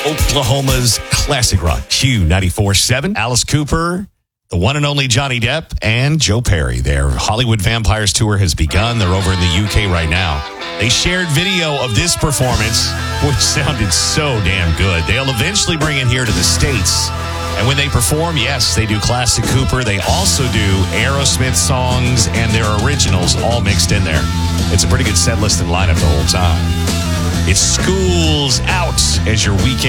Oklahoma's classic rock, Q94.7. Alice Cooper, the one and only Johnny Depp, and Joe Perry. Their Hollywood Vampires tour has begun. They're over in the UK right now. They shared video of this performance, which sounded so damn good. They'll eventually bring it here to the States. And when they perform, yes, they do classic Cooper. They also do Aerosmith songs and their originals all mixed in there. It's a pretty good set list and lineup the whole time. It's School's Out as your weekend.